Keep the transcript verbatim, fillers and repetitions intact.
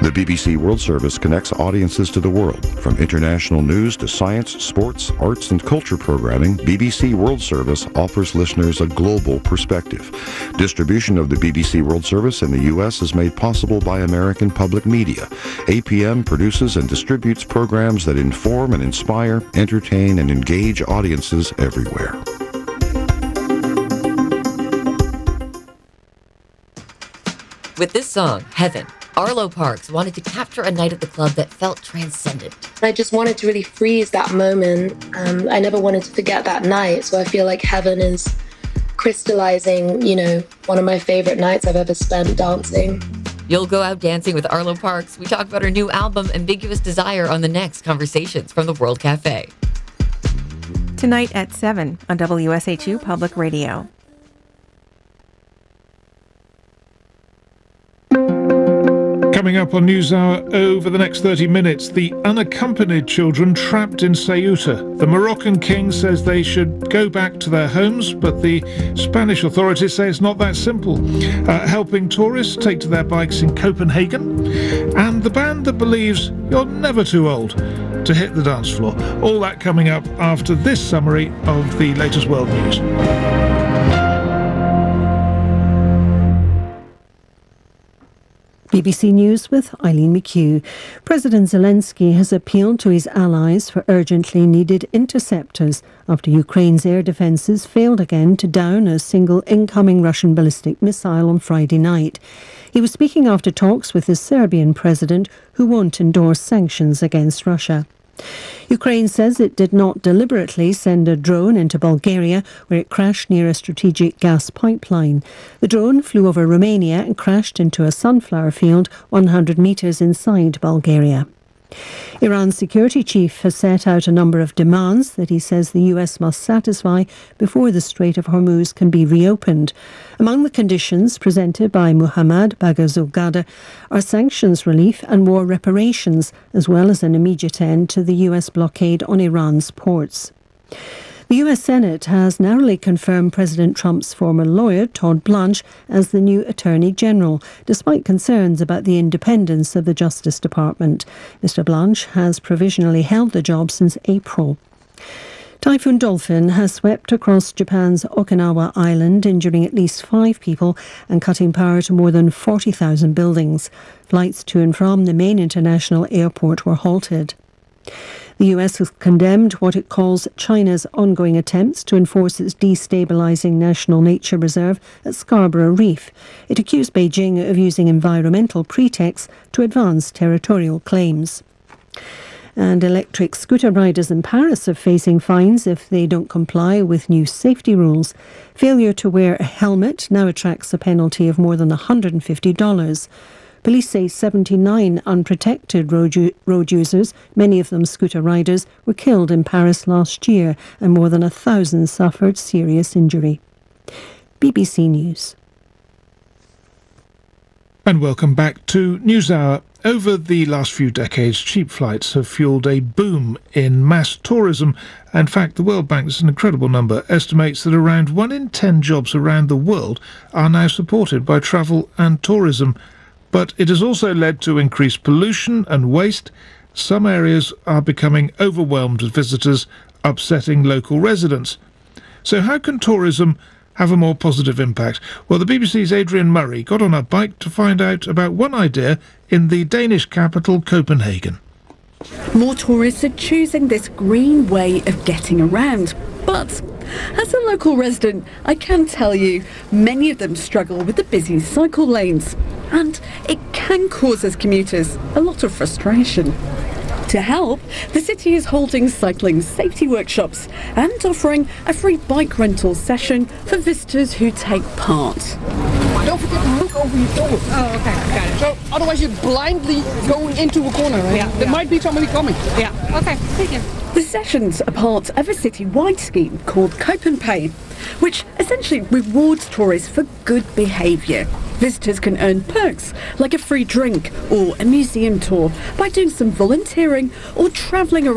The B B C World Service connects audiences to the world. From international news to science, sports, arts, and culture programming, B B C World Service offers listeners a global perspective. Distribution of the B B C World Service in the U S is made possible by American Public Media. A P M produces and distributes programs that inform and inspire, entertain, and engage audiences everywhere. With this song, Heaven, Arlo Parks wanted to capture a night at the club that felt transcendent. I just wanted to really freeze that moment. Um, I never wanted to forget that night, so I feel like Heaven is crystallizing, you know, one of my favorite nights I've ever spent dancing. You'll go out dancing with Arlo Parks. We talk about her new album, Ambiguous Desire, on the next Conversations from the World Cafe. Tonight at seven on W S H U Public Radio. Coming up on NewsHour over the next thirty minutes, the unaccompanied children trapped in Ceuta. The Moroccan king says they should go back to their homes, but the Spanish authorities say it's not that simple. Uh, helping tourists take to their bikes in Copenhagen, and the band that believes you're never too old to hit the dance floor. All that coming up after this summary of the latest world news. B B C News with Eileen McHugh. President Zelensky has appealed to his allies for urgently needed interceptors after Ukraine's air defences failed again to down a single incoming Russian ballistic missile on Friday night. He was speaking after talks with the Serbian president, who won't endorse sanctions against Russia. Ukraine says it did not deliberately send a drone into Bulgaria, where it crashed near a strategic gas pipeline. The drone flew over Romania and crashed into a sunflower field one hundred metres inside Bulgaria. Iran's security chief has set out a number of demands that he says the U S must satisfy before the Strait of Hormuz can be reopened. Among the conditions presented by Muhammad Bagher are sanctions relief and war reparations, as well as an immediate end to the U S blockade on Iran's ports. The U S Senate has narrowly confirmed President Trump's former lawyer, Todd Blanche, as the new Attorney General, despite concerns about the independence of the Justice Department. Mister Blanche has provisionally held the job since April. Typhoon Dolphin has swept across Japan's Okinawa Island, injuring at least five people and cutting power to more than forty thousand buildings. Flights to and from the main international airport were halted. The U S has condemned what it calls China's ongoing attempts to enforce its destabilising national nature reserve at Scarborough Reef. It accused Beijing of using environmental pretexts to advance territorial claims. And electric scooter riders in Paris are facing fines if they don't comply with new safety rules. Failure to wear a helmet now attracts a penalty of more than one hundred fifty dollars. Police say seventy-nine unprotected road, u- road users, many of them scooter riders, were killed in Paris last year, and more than a thousand suffered serious injury. B B C News. And welcome back to NewsHour. Over the last few decades, cheap flights have fuelled a boom in mass tourism. In fact, the World Bank, this is an incredible number, estimates that around one in ten jobs around the world are now supported by travel and tourism. But it has also led to increased pollution and waste. Some areas are becoming overwhelmed with visitors, upsetting local residents. So how can tourism have a more positive impact? Well, the B B C's Adrian Murray got on a bike to find out about one idea in the Danish capital, Copenhagen. More tourists are choosing this green way of getting around. But as a local resident, I can tell you, many of them struggle with the busy cycle lanes. And it can cause us commuters a lot of frustration. To help, the city is holding cycling safety workshops and offering a free bike rental session for visitors who take part. Don't forget to look over your shoulder. Oh, okay, got it. So otherwise you're blindly going into a corner, right? Yeah, There yeah. might be somebody coming. Yeah, okay, thank you. The sessions are part of a city-wide scheme called CopenPay, which essentially rewards tourists for good behaviour. Visitors can earn perks like a free drink or a museum tour by doing some volunteering or travelling around